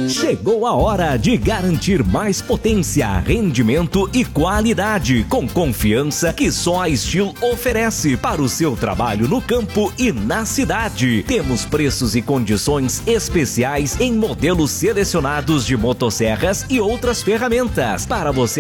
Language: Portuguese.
Chegou a hora de garantir mais potência, rendimento e qualidade, com confiança que só a Steel oferece para o seu trabalho no campo e na cidade. Temos preços e condições especiais em modelos selecionados de motosserras e outras ferramentas para você